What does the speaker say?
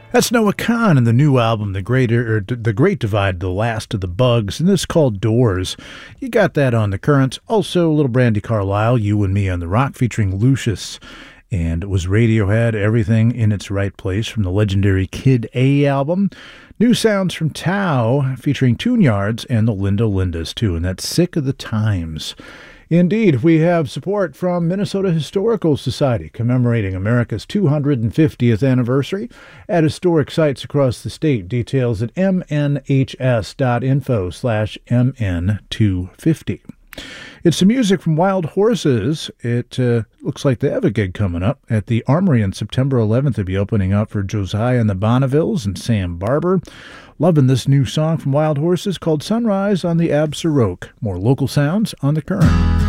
That's Noah Kahan and the new album, The Great Divide, The Last of the Bugs, and this is called Doors. You got that on The Currents. Also, a little Brandy Carlisle, You and Me on the Rock, featuring Lucius. And it was Radiohead, Everything in Its Right Place, from the legendary Kid A album. New sounds from Tao, featuring Tune Yards and the Linda Lindas, too, and that's Sick of the Times. Indeed, we have support from Minnesota Historical Society, commemorating America's 250th anniversary at historic sites across the state. Details at mnhs.info/mn250. It's the music from Wild Horses. It looks like they have a gig coming up at the Armory on September 11th. They'll be opening up for Josiah and the Bonnevilles and Sam Barber. Loving this new song from Wild Horses called Sunrise on the Ab Sirocco. More local sounds on The Current.